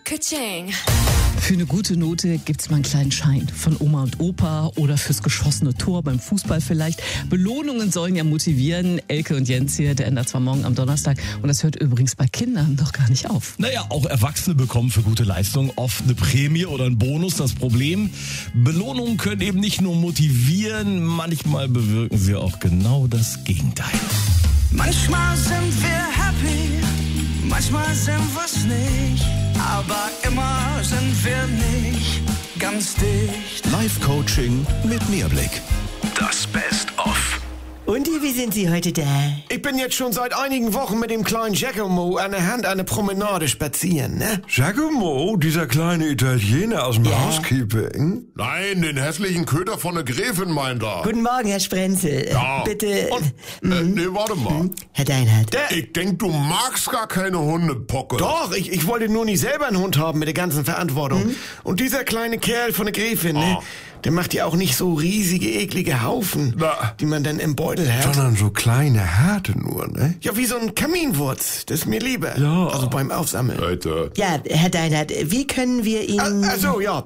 Ka-ching. Für eine gute Note gibt's mal einen kleinen Schein von Oma und Opa oder fürs geschossene Tor beim Fußball vielleicht. Belohnungen sollen ja motivieren. Elke und Jens hier, der ändert zwar morgen am Donnerstag. Und das hört übrigens bei Kindern noch gar nicht auf. Naja, auch Erwachsene bekommen für gute Leistung oft eine Prämie oder einen Bonus. Das Problem, Belohnungen können eben nicht nur motivieren, manchmal bewirken sie auch genau das Gegenteil. Manchmal sind wir happy, manchmal sind wir's nicht, aber immer sind wir nicht ganz dicht. Live-Coaching mit Mehrblick. Das Best-of. Und wie sind Sie heute da? Ich bin jetzt schon seit einigen Wochen mit dem kleinen Giacomo an der Hand eine Promenade spazieren, ne? Giacomo, dieser kleine Italiener aus dem Housekeeping? Nein, den hässlichen Köter von der Gräfin meint er. Guten Morgen, Herr Sprenzel. Ja. Bitte. Nee, warte mal. Herr Deinhardt. Ich denk, du magst gar keine Hundepocke. Doch, ich wollte nur nicht selber einen Hund haben mit der ganzen Verantwortung. Und dieser kleine Kerl von der Gräfin, ne? Der macht ja auch nicht so riesige, eklige Haufen, die man dann im Beutel hat. Sondern so kleine Härte nur, ne? Ja, wie so ein Kaminwurz. Das ist mir lieber. Ja. Also beim Aufsammeln. Leute. Ja, Herr Deinhardt, wie können wir Ihnen... Also ja,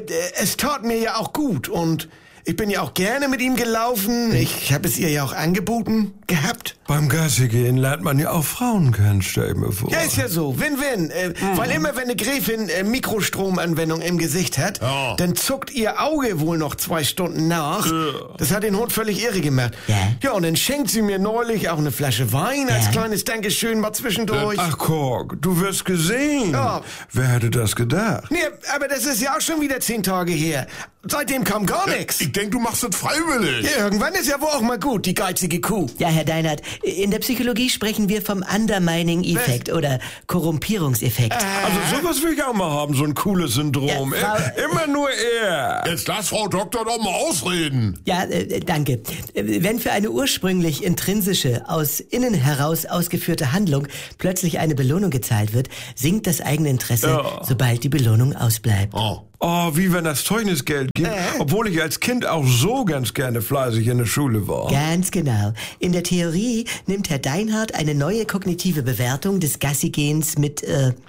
es tat mir ja auch gut und ich bin ja auch gerne mit ihm gelaufen. Ich habe es ihr ja auch angeboten gehabt. Beim Gassi gehen lernt man ja auch Frauen kennen, stell ich mir vor. Ja, ist ja so. Win-win. Weil immer wenn eine Gräfin Mikrostromanwendung im Gesicht hat, dann zuckt ihr Auge wohl noch 2 Stunden nach. Das hat den Hund völlig irre gemacht. Ja, und dann schenkt sie mir neulich auch eine Flasche Wein als kleines Dankeschön mal zwischendurch. Ach, Kork, du wirst gesehen. Ja. Wer hätte das gedacht? Nee, aber das ist ja auch schon wieder 10 Tage her. Seitdem kam gar nichts. Ich denk, du machst das freiwillig. Ja, irgendwann ist ja wohl auch mal gut, die geizige Kuh. Ja, Herr Deinhardt, in der Psychologie sprechen wir vom Undermining-Effekt oder Korrumpierungseffekt. Also sowas will ich auch mal haben, so ein cooles Syndrom. Ja, Frau- Immer nur er. Jetzt lass Frau Doktor doch mal ausreden. Ja, danke. Wenn für eine ursprünglich intrinsische, aus innen heraus ausgeführte Handlung plötzlich eine Belohnung gezahlt wird, sinkt das eigene Interesse, sobald die Belohnung ausbleibt. Oh, wie wenn das Zeugnisgeld gibt, obwohl ich als Kind auch so ganz gerne fleißig in der Schule war. Ganz genau. In der Theorie nimmt Herr Deinhardt eine neue kognitive Bewertung des Gassigehens mit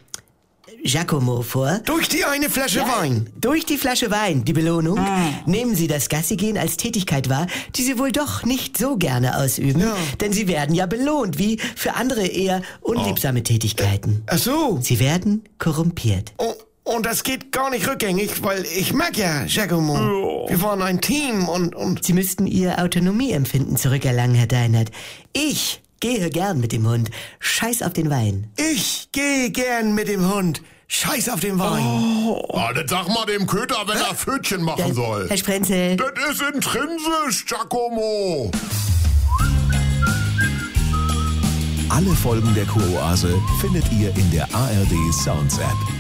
Giacomo vor. Durch die eine Flasche Wein. Durch die Flasche Wein, die Belohnung, nehmen Sie das Gassigehen als Tätigkeit wahr, die Sie wohl doch nicht so gerne ausüben. Ja. Denn Sie werden ja belohnt, wie für andere eher unliebsame Tätigkeiten. Ach so. Sie werden korrumpiert. Und das geht gar nicht rückgängig, weil ich mag ja Giacomo. Wir waren ein Team und... Sie müssten Ihr Autonomieempfinden zurückerlangen, Herr Deinhardt. Ich gehe gern mit dem Hund. Scheiß auf den Wein. Ich gehe gern mit dem Hund. Scheiß auf den Wein. Das sag mal dem Köter, wenn er Pfötchen machen soll. Herr Sprenzel. Das ist intrinsisch, Giacomo. Alle Folgen der Kuroase findet ihr in der ARD Sounds App.